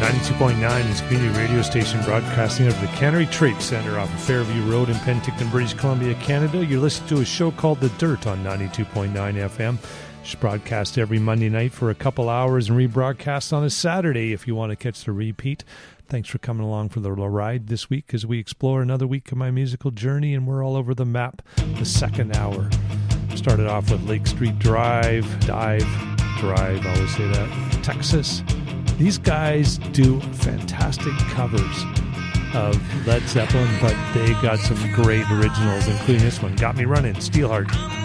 92.9 is community radio station broadcasting out of the Cannery Trade Center off of Fairview Road in Penticton, British Columbia, Canada. You're listening to a show called The Dirt on 92.9 FM. It's broadcast every Monday night for a couple hours and rebroadcast on a Saturday if you want to catch the repeat. Thanks for coming along for the ride this week as we explore another week of my musical journey, and we're all over the map the second hour. Started off with Lake Street Drive, I always say that, Texas. These guys do fantastic covers of Led Zeppelin, but they got some great originals, including this one, Got Me Running, Steelheart.